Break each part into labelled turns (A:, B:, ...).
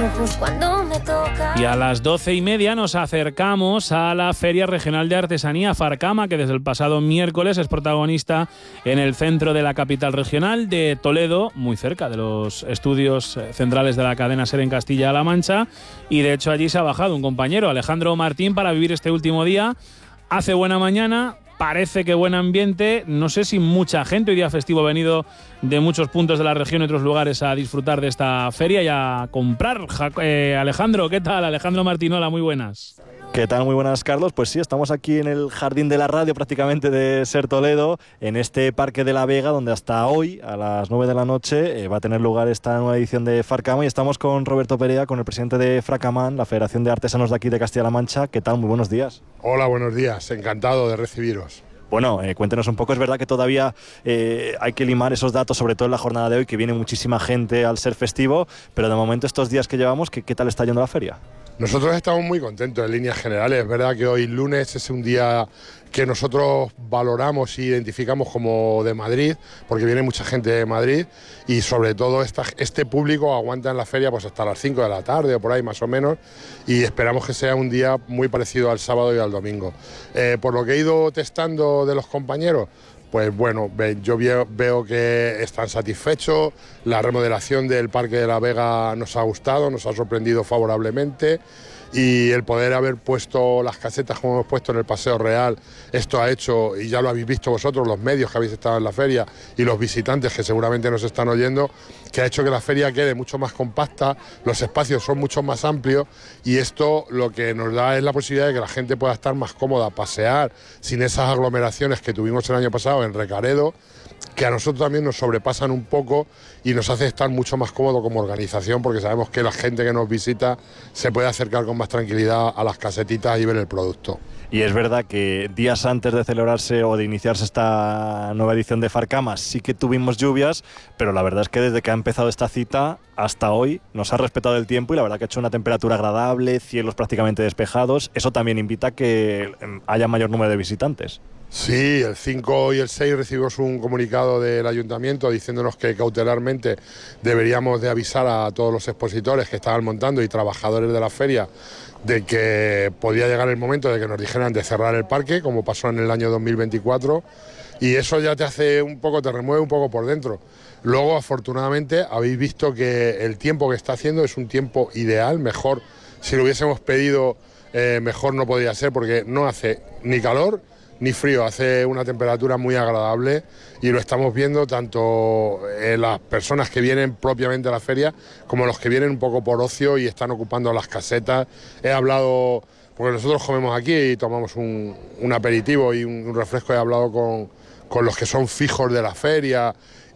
A: ojos cuando me toca.
B: Y a las 12:30 nos acercamos a la Feria Regional de Artesanía Farcama, que desde el pasado miércoles es protagonista en el centro de la capital regional de Toledo, muy cerca de los estudios centrales de la cadena SER en Castilla-La Mancha. Y de hecho allí se ha bajado un compañero, Alejandro Martín, para vivir este último día. Hace buena mañana. Parece que buen ambiente, no sé si mucha gente, hoy día festivo ha venido de muchos puntos de la región y otros lugares a disfrutar de esta feria y a comprar. Alejandro, ¿qué tal? Alejandro Martinola, muy buenas.
C: ¿Qué tal? Muy buenas, Carlos. Pues sí, estamos aquí en el jardín de la radio prácticamente de SER Toledo, en este Parque de la Vega, donde hasta hoy, a las 9 de la noche, va a tener lugar esta nueva edición de Farcama, y estamos con Roberto Perea, con el presidente de Fracamán, la Federación de Artesanos de aquí de Castilla-La Mancha. ¿Qué tal? Muy buenos días.
D: Hola, buenos días. Encantado de recibiros.
C: Bueno, cuéntenos un poco. Es verdad que todavía hay que limar esos datos, sobre todo en la jornada de hoy, que viene muchísima gente al ser festivo, pero de momento estos días que llevamos, ¿qué tal está yendo la feria?
D: Nosotros estamos muy contentos en líneas generales. Es verdad que hoy lunes es un día que nosotros valoramos e identificamos como de Madrid, porque viene mucha gente de Madrid y sobre todo este público aguanta en la feria pues hasta las 5 de la tarde o por ahí más o menos, y esperamos que sea un día muy parecido al sábado y al domingo. Por lo que he ido testando de los compañeros, pues bueno, yo veo que están satisfechos. La remodelación del Parque de la Vega nos ha gustado, nos ha sorprendido favorablemente, y el poder haber puesto las casetas como hemos puesto en el Paseo Real, esto ha hecho, y ya lo habéis visto vosotros, los medios que habéis estado en la feria y los visitantes que seguramente nos están oyendo, que ha hecho que la feria quede mucho más compacta, los espacios son mucho más amplios, y esto lo que nos da es la posibilidad de que la gente pueda estar más cómoda, pasear sin esas aglomeraciones que tuvimos el año pasado en Recaredo, que a nosotros también nos sobrepasan un poco y nos hace estar mucho más cómodo como organización, porque sabemos que la gente que nos visita se puede acercar con más tranquilidad a las casetitas y ver el producto.
C: Y es verdad que días antes de celebrarse o de iniciarse esta nueva edición de Farcama sí que tuvimos lluvias, pero la verdad es que desde que ha empezado esta cita hasta hoy nos ha respetado el tiempo, y la verdad que ha hecho una temperatura agradable, cielos prácticamente despejados. Eso también invita a que haya mayor número de visitantes.
D: Sí, el 5 y el 6 recibimos un comunicado del ayuntamiento diciéndonos que cautelarmente deberíamos de avisar a todos los expositores que estaban montando y trabajadores de la feria de que podía llegar el momento de que nos dijeran de cerrar el parque, como pasó en el año 2024, y eso ya te hace un poco, te remueve un poco por dentro. Luego, afortunadamente, habéis visto que el tiempo que está haciendo es un tiempo ideal, mejor, si lo hubiésemos pedido, mejor no podía ser, porque no hace ni calor ni frío, hace una temperatura muy agradable, y lo estamos viendo tanto en las personas que vienen propiamente a la feria como los que vienen un poco por ocio y están ocupando las casetas. He hablado, porque nosotros comemos aquí y tomamos un aperitivo y un refresco, he hablado con los que son fijos de la feria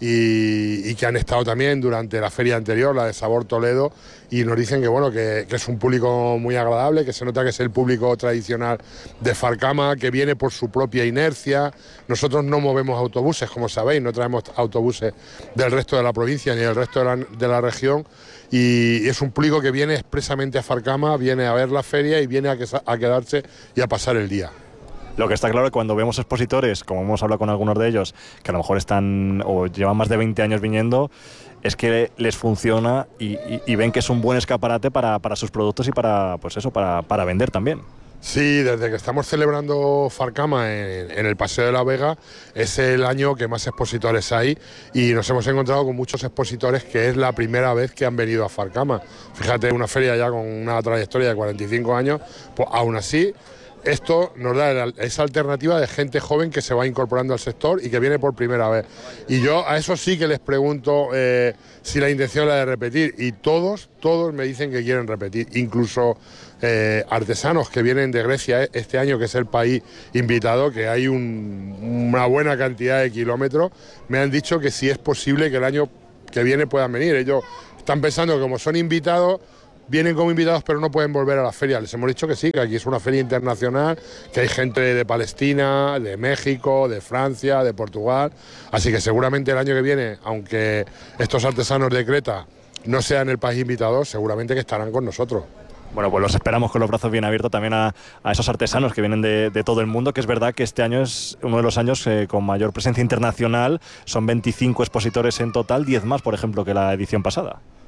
D: y que han estado también durante la feria anterior, la de Sabor Toledo, y nos dicen que bueno, que es un público muy agradable, que se nota que es el público tradicional de Farcama, que viene por su propia inercia. Nosotros no movemos autobuses, como sabéis, no traemos autobuses del resto de la provincia ni del resto de la región, y es un público que viene expresamente a Farcama, viene a ver la feria y viene a quedarse y a pasar el día.
C: Lo que está claro es que cuando vemos expositores, como hemos hablado con algunos de ellos, que a lo mejor están o llevan más de 20 años viniendo, es que les funciona y ven que es un buen escaparate para sus productos y para vender también.
D: Sí, desde que estamos celebrando Farcama en el Paseo de la Vega, es el año que más expositores hay, y nos hemos encontrado con muchos expositores que es la primera vez que han venido a Farcama. Fíjate, una feria ya con una trayectoria de 45 años, pues aún así esto nos da esa alternativa de gente joven que se va incorporando al sector y que viene por primera vez. Y yo a eso sí que les pregunto si la intención es la de repetir, y todos me dicen que quieren repetir, incluso artesanos que vienen de Grecia este año, que es el país invitado, que hay una buena cantidad de kilómetros, me han dicho que si es posible que el año que viene puedan venir. Ellos están pensando que como son invitados, vienen como invitados pero no pueden volver a la feria. Les hemos dicho que sí, que aquí es una feria internacional, que hay gente de Palestina, de México, de Francia, de Portugal, así que seguramente el año que viene, aunque estos artesanos de Creta no sean el país invitado, seguramente que estarán con nosotros.
C: Bueno, pues los esperamos con los brazos bien abiertos también a esos artesanos que vienen de todo el mundo, que es verdad que este año es uno de los años con mayor presencia internacional. Son 25 expositores en total, 10 más, por ejemplo, que la edición pasada.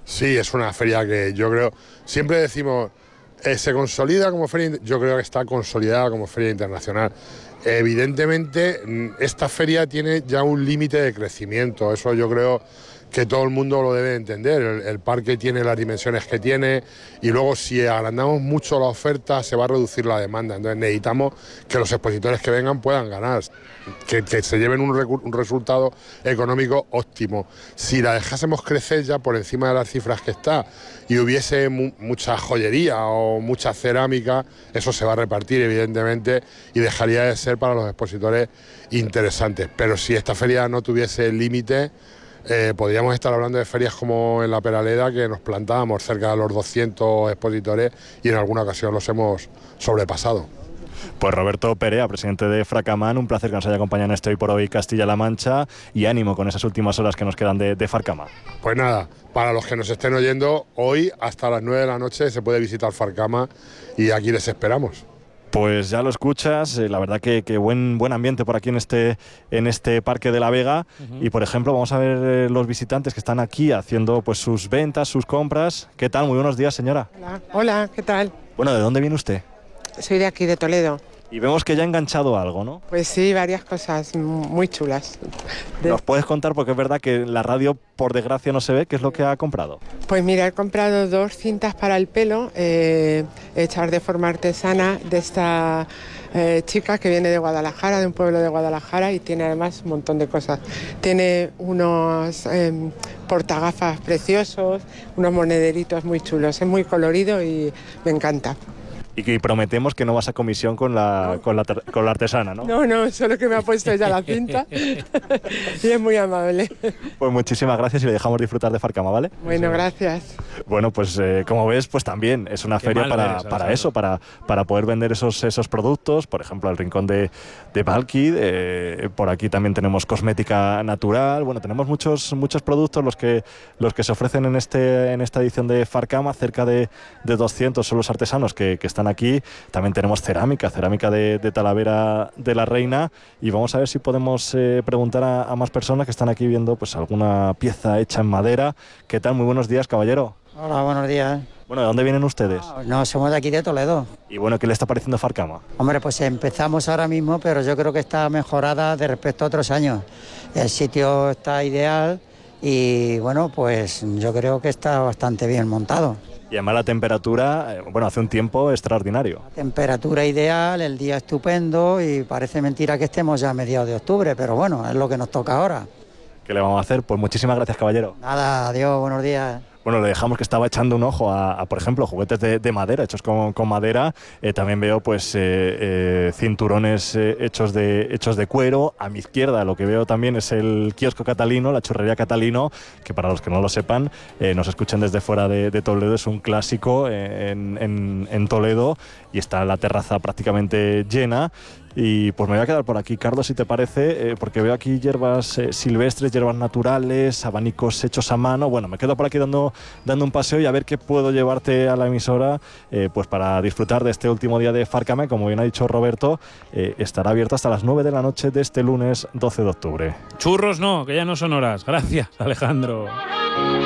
D: Sí, es una feria que yo creo, siempre decimos, se consolida como feria, yo creo que está consolidada como feria internacional. Evidentemente, esta feria tiene ya un límite de crecimiento, eso yo creo que todo el mundo lo debe entender. El parque tiene las dimensiones que tiene y luego si agrandamos mucho la oferta se va a reducir la demanda. Entonces necesitamos que los expositores que vengan puedan ganar, que se lleven un resultado económico óptimo. Si la dejásemos crecer ya por encima de las cifras que está y hubiese mucha joyería o mucha cerámica, eso se va a repartir evidentemente y dejaría de ser para los expositores interesantes. Pero si esta feria no tuviese límite, podríamos estar hablando de ferias como en la Peraleda, que nos plantábamos cerca de los 200 expositores y en alguna ocasión los hemos sobrepasado.
C: Pues Roberto Perea, presidente de Fracamán, un placer que nos haya acompañado en este Hoy por Hoy Castilla-La Mancha y ánimo con esas últimas horas que nos quedan de Farcama.
D: Pues nada, para los que nos estén oyendo, hoy hasta las 9 de la noche se puede visitar Farcama y aquí les esperamos.
C: Pues ya lo escuchas, la verdad que buen ambiente por aquí en este Parque de la Vega. Y por ejemplo vamos a ver los visitantes que están aquí haciendo pues sus ventas, sus compras. ¿Qué tal? Muy buenos días, señora.
E: Hola, ¿qué tal?
C: Bueno, ¿de dónde viene usted?
E: Soy de aquí, de Toledo.
C: Y vemos que ya ha enganchado algo, ¿no?
E: Pues sí, varias cosas muy chulas.
C: ¿Nos puedes contar? Porque es verdad que en la radio, por desgracia, no se ve qué es lo que ha comprado.
E: Pues mira, he comprado 2 cintas para el pelo, hechas de forma artesana de esta chica que viene de Guadalajara, de un pueblo de Guadalajara, y tiene además un montón de cosas. Tiene unos portagafas preciosos, unos monederitos muy chulos, es muy colorido y me encanta.
C: Y prometemos que no vas a comisión con la artesana, ¿no?
E: No, solo que me ha puesto ella la cinta y es muy amable.
C: Pues muchísimas gracias y le dejamos disfrutar de Farcama, ¿vale?
E: Bueno, gracias.
C: Bueno, pues como ves, pues también es una feria para eso, para poder vender esos productos, por ejemplo, el rincón de Valky, por aquí también tenemos cosmética natural, bueno, tenemos muchos productos los que se ofrecen en esta edición de Farcama, cerca de 200 son los artesanos que están aquí. También tenemos cerámica de Talavera de la Reina y vamos a ver si podemos preguntar a más personas que están aquí viendo pues alguna pieza hecha en madera. ¿Qué tal? Muy buenos días, caballero.
F: Hola, buenos días.
C: Bueno, ¿de dónde vienen ustedes?
F: No, somos de aquí de Toledo.
C: Y bueno, ¿qué le está pareciendo Farcama?
F: Hombre, pues empezamos ahora mismo, pero yo creo que está mejorada de respecto a otros años. El sitio está ideal y bueno, pues yo creo que está bastante bien montado.
C: Y además la temperatura, hace un tiempo extraordinario.
F: La temperatura ideal, el día estupendo y parece mentira que estemos ya a mediados de octubre, pero bueno, es lo que nos toca ahora.
C: ¿Qué le vamos a hacer? Pues muchísimas gracias, caballero.
F: Nada, adiós, buenos días.
C: Bueno, le dejamos que estaba echando un ojo a por ejemplo, juguetes de madera, hechos con madera. También veo pues cinturones hechos de cuero. A mi izquierda lo que veo también es el kiosco Catalino, la churrería Catalino, que para los que no lo sepan, nos escuchen desde fuera de Toledo, es un clásico en Toledo y está la terraza prácticamente llena. Y pues me voy a quedar por aquí, Carlos, si te parece, porque veo aquí hierbas silvestres, hierbas naturales, abanicos hechos a mano. Bueno, me quedo por aquí dando un paseo y a ver qué puedo llevarte a la emisora pues para disfrutar de este último día de Farcama. Como bien ha dicho Roberto, estará abierto hasta las 9 de la noche de este lunes 12 de octubre.
B: Churros no, que ya no son horas. Gracias, Alejandro.